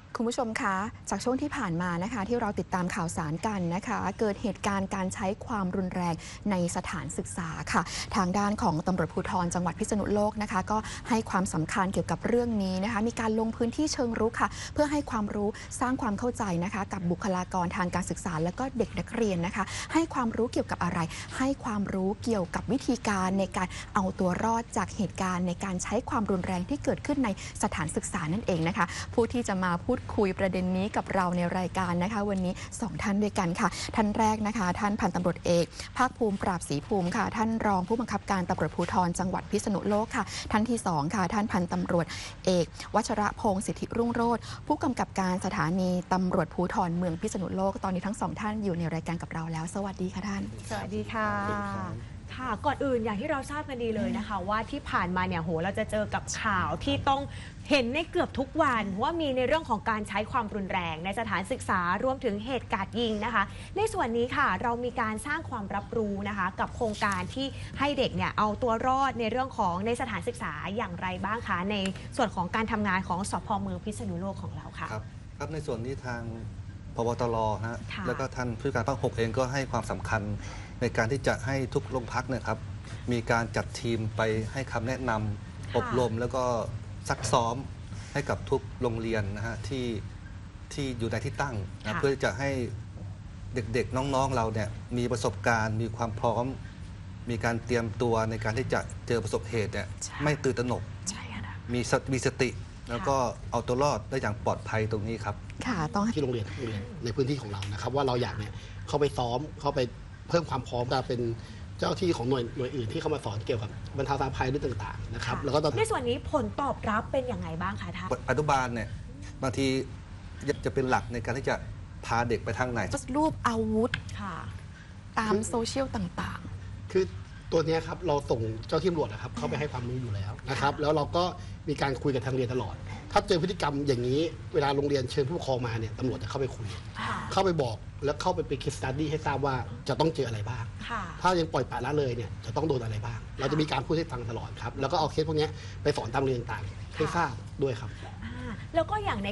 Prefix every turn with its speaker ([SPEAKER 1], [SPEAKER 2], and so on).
[SPEAKER 1] คุณผู้ชมคะจากช่วงที่ผ่านมานะคะที่เราติดตามข่าวสารกันนะคะเกิดเหตุการณ์การใช้ความรุนแรงในสถานศึกษาค่ะทางด้านของตำรวจภูธรจังหวัดพิษณุโลกนะคะก็ให้ความสำคัญเกี่ยวกับเรื่องนี้นะคะมีการลงพื้นที่เชิงรุกค่ะเพื่อให้ความรู้สร้างความเข้าใจนะคะกับบุคลากรทางการศึกษาและก็เด็กนักเรียนนะคะให้ความรู้เกี่ยวกับอะไรให้ความรู้เกี่ยวกับวิธีการในการเอาตัวรอดจากเหตุการณ์ในการใช้ความรุนแรงที่เกิดขึ้นในสถานศึกษานั่นเองนะคะผู้ที่จะมาพูดคุยประเด็นนี้กับเราในรายการนะคะวันนี้2ท่านด้วยกันค่ะท่านแรกนะคะท่านพันตำรวจเอกภาคภูมิปราบศรีภูมิค่ะท่านรองผู้บังคับการตำรวจภูธรจังหวัดพิษณุโลกค่ะท่านที่2ค่ะท่านพันตำรวจเอกวัชระพงศ์สิทธิรุ่งโรจน์ผู้กำกับการสถานีตำรวจภูธรเมืองพิษณุโลกตอนนี้ทั้ง2ท่านอยู่ในรายการกับเราแล้วสวัสดีค่ะท่าน
[SPEAKER 2] สวัสดีค่ะค่ะก่อนอื่นอย่างที่เราทราบกันดีเลยนะคะว่าที่ผ่านมาเนี่ยโหเราจะเจอกับข่าวที่ต้องเห็นในเกือบทุกวันว่ามีในเรื่องของการใช้ความรุนแรงในสถานศึกษารวมถึงเหตุการณ์ยิงนะคะในส่วนนี้ค่ะเรามีการสร้างความรับรู้นะคะกับโครงการที่ให้เด็กเนี่ยเอาตัวรอดในเรื่องของในสถานศึกษาอย่างไรบ้างคะในส่วนของการทำงานของสพ.เมืองพิษณุโลกของเราค่ะ
[SPEAKER 3] ครับในส่วนนี้ทางพบตรนะแล้วก็ท่านผู้การภาค 6เองก็ให้ความสำคัญในการที่จะให้ทุกโรงพักเนี่ยครับมีการจัดทีมไปให้คำแนะนำอบรมแล้วก็ซักซ้อมให้กับทุกโรงเรียนนะฮะที่อยู่ในที่ตั้งนะเพื่อจะให้เด็กๆน้องๆเราเนี่ยมีประสบการณ์มีความพร้อมมีการเตรียมตัวในการที่จะเจอประสบเหตุเนี่ยไม่ตื่นตระหนกมีสติแล้วก็เอาตัวรอดได้อย่างปลอดภัยตรงนี้ครับ
[SPEAKER 1] ค่ะต้อง
[SPEAKER 4] ที่โรงเรียนในพื้นที่ของเรานะครับว่าเราอยากเนี่ยเข้าไปซ้อมเข้าไปเพิ่มความพร้อมการเป็นเจ้าที่ของหน่วยอื่นที่เข้ามาสอนเกี่ยวกับบรรเทาสาธารณภัยเรื่องต่างๆนะครับแล้วก็
[SPEAKER 2] ในส่วนนี้ผลตอบรับเป็นยังไงบ้างคะท่าน
[SPEAKER 3] อนุบาลเนี่ยบางทีจะเป็นหลักในการที่จะพาเด็กไปทางไหน
[SPEAKER 1] รูปอาวุธตามโซเชียลต่าง
[SPEAKER 4] ๆคือตัวนี้ครับเราส่งเจ้าที่ตำรวจนะครับเข้าไปให้ความรู้อยู่แล้วนะครับแล้วเราก็มีการคุยกับทางเรียนตลอดถ้าเจอพฤติกรรมอย่างนี้เวลาโรงเรียนเชิญผู้ปกครองมาเนี่ยตำรวจจะเข้าไปคุยเข้าไปบอกแล้วเข้าไปเป็น case study ให้ทราบว่าจะต้องเจออะไรบ้างถ้ายังปล่อยปละละเลยเนี่ยจะต้องโดนอะไรบ้างเราจะมีการพูดให้ฟังตลอดครับแล้วก็เอาเคสพวกนี้ไปสอนตามเรียนต่างๆให้ทราบด้วยครับ
[SPEAKER 2] แล้วก็อย่างใน